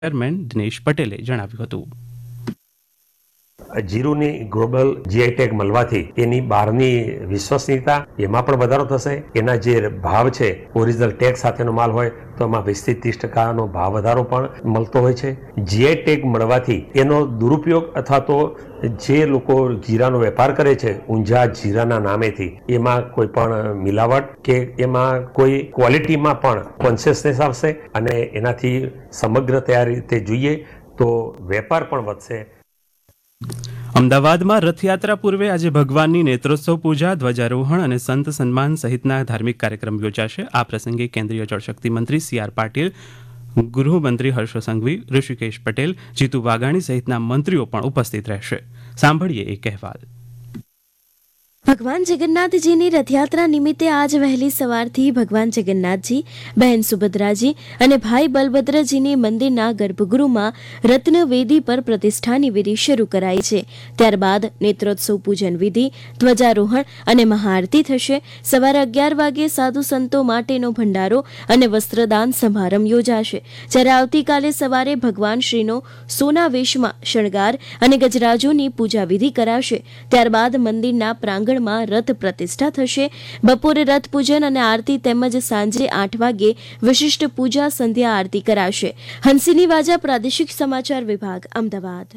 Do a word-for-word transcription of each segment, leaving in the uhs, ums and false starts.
Chairman Dinesh પટેલે જણાવ્યું હતું. જીરુની ગ્લોબલ જીઆઈ ટેગ મળવાથી એની બહારની વિશ્વસનીયતા એમાં પણ વધારો થશે. એના જે ભાવ છે ઓરિજિનલ ટેગ સાથેનો માલ હોય તો એમાં વીસ થી ત્રીસ ટકાનો ભાવ વધારો પણ મળતો હોય છે. જીઆઈ ટેગ મળવાથી એનો દુરુપયોગ અથવા તો જે લોકો જીરાનો વેપાર કરે છે ઊંઝા જીરાના નામેથી એમાં કોઈ પણ મિલાવટ કે એમાં કોઈ ક્વોલિટીમાં પણ કોન્શિયસનેસ આવશે અને એનાથી સમગ્ર તૈયાર રીતે જોઈએ તો વેપાર પણ વધશે. અમદાવાદમાં રથયાત્રા પૂર્વે આજે ભગવાનની નેત્રોત્સવ પૂજા, ધ્વજારોહણ અને સંત સન્માન સહિતના ધાર્મિક કાર્યક્રમ યોજાશે. આ પ્રસંગે કેન્દ્રીય જળશક્તિ મંત્રી સી આર પાટીલ, ગૃહમંત્રી હર્ષ સંઘવી, ઋષિકેશ પટેલ, જીતુ વાઘાણી સહિતના મંત્રીઓ પણ ઉપસ્થિત રહેશે. સાંભળીએ એક અહેવાલ. ભગવાન જગન્નાથજીની રથયાત્રા નિમિત્તે આજ વહેલી સવારથી ભગવાન જગન્નાથજી, બહેન સુભદ્રાજી અને ભાઈ બલભદ્રજીની મંદિરના ગર્ભગૃહમાં રત્નવેદી પર પ્રતિષ્ઠાની વિધિ શરૂ કરાઈ છે. ત્યારબાદ નેત્રોત્સવ પૂજન વિધિ, ધ્વજારોહણ અને મહાઆરતી થશે. સવારે અગિયાર વાગે સાધુ સંતો માટેનો ભંડારો અને વસ્ત્રદાન સમારંભ યોજાશે. જ્યારે આવતીકાલે સવારે ભગવાન શ્રીનો સોના વેશમાં શણગાર અને ગજરાજોની પૂજા વિધિ કરાશે. ત્યારબાદ મંદિરના પ્રાંગણ રથ પ્રતિષ્ઠા થશે. બપોરે રથ પૂજન અને આરતી તેમજ સાંજે આઠ વાગે વિશિષ્ટ પૂજા સંધ્યા આરતી કરાશે. હંસિની વાજા, પ્રાદેશિક સમાચાર વિભાગ, અમદાવાદ.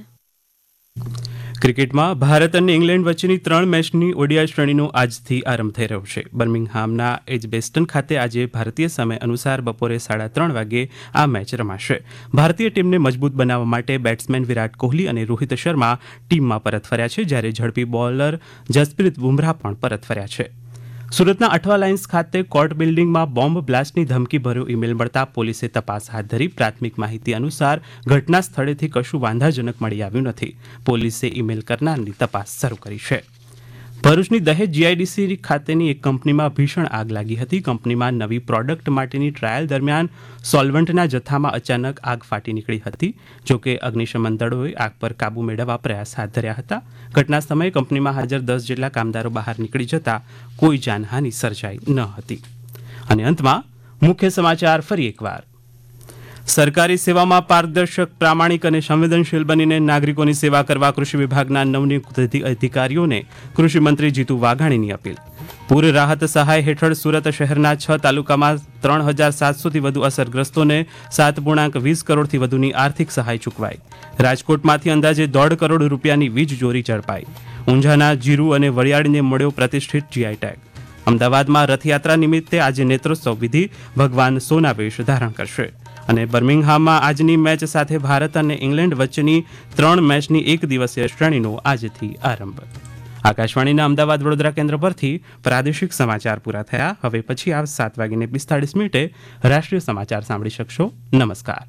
ક્રિકેટમાં ભારત અને ઇંગ્લેન્ડ વચ્ચેની ત્રણ મેચની ઓડીઆઈ શ્રેણીનો આજથી આરંભ થઈ રહ્યો છે. બર્મિંગહામના એજબેસ્ટન ખાતે આજે ભારતીય સમય અનુસાર બપોરે સાડા ત્રણ વાગે આ મેચ રમાશે. ભારતીય ટીમને મજબૂત બનાવવા માટે બેટ્સમેન વિરાટ કોહલી અને રોહિત શર્મા ટીમમાં પરત ફર્યા છે, જ્યારે ઝડપી બોલર જસપ્રીત બુમરાહ પણ પરત ફર્યા છે. સુરતના અઠવા લાઇન્સ ખાતે કોર્ટ બિલ્ડિંગમાં બોમ્બ બ્લાસ્ટની ધમકી ભર્યો ઇમેલ મળતા પોલીસે તપાસ હાથ ધરી. પ્રાથમિક માહિતી અનુસાર ઘટના સ્થળેથી કશું વાંધાજનક મળી આવ્યું નથી. પોલીસે ઇમેલ કરનારની તપાસ શરૂ કરી છે. ભરૂચની દહેજ જીઆઈડીસી ખાતેની એક કંપનીમાં ભીષણ આગ લાગી હતી. કંપનીમાં નવી પ્રોડક્ટ માટેની ટ્રાયલ દરમિયાન સોલ્વન્ટના જથ્થામાં અચાનક આગ ફાટી નીકળી હતી. જોકે અગ્નિશમન દળોએ આગ પર કાબુ મેળવવા પ્રયાસ હાથ ધર્યા હતા. ઘટના સમયે કંપનીમાં હાજર દસ જેટલા કામદારો બહાર નીકળી જતા કોઈ જાનહાનિ સર્જાઈ ન હતી. અને અંતમાં મુખ્ય સમાચાર ફરી એકવાર. સરકારી સેવામાં પારદર્શક, પ્રામાણિક અને સંવેદનશીલ બનીને નાગરિકોની સેવા કરવા કૃષિ વિભાગના નવનિયુક્ત અધિકારીઓને કૃષિમંત્રી જીતુ વાઘાણીની અપીલ. પૂર રાહત સહાય હેઠળ સુરત શહેરના છ તાલુકામાં ત્રણ હજાર સાતસોથી વધુ અસરગ્રસ્તોને સાત પૂર્ણાંક વીસ કરોડથી વધુની આર્થિક સહાય ચૂકવાઈ. રાજકોટમાંથી અંદાજે દોઢ કરોડ રૂપિયાની વીજ ચોરી ઝડપાઈ. ઊંઝાના જીરુ અને વરિયાળીને મળ્યો પ્રતિષ્ઠિત જીઆઈ ટેગ. અમદાવાદમાં રથયાત્રા નિમિત્તે આજે નેત્રોત્સવ વિધિ, ભગવાન સોના વેશ ધારણ કરશે. અને બર્મિંગહામમાં આજની મેચ સાથે ભારત અને ઇંગ્લેન્ડ વચ્ચેની ત્રણ મેચની એક દિવસીય શ્રેણીનો આજથી આરંભ. આકાશવાણીના અમદાવાદ વડોદરા કેન્દ્ર પરથી પ્રાદેશિક સમાચાર પૂરા થયા. હવે પછી આપ સાત વાગીને પિસ્તાળીસ મિનિટે રાષ્ટ્રીય સમાચાર સાંભળી શકશો. નમસ્કાર.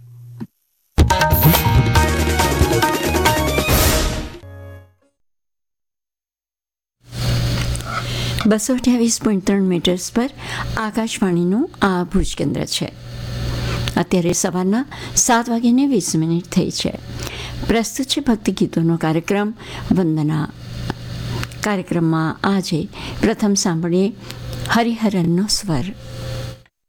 બસો અઠ્યાવીસ પોઈન્ટ ત્રણ મીટર્સ પર આકાશવાણીનું આ ભુજ કેન્દ્ર છે. અત્યારે સવારના સાત વાગ્યાને વીસ મિનિટ થઈ છે. પ્રસ્તુત છે ભક્તિ ગીતોનો કાર્યક્રમ વંદના. કાર્યક્રમમાં આજે પ્રથમ સાંભળીએ હરિહરનનો સ્વર.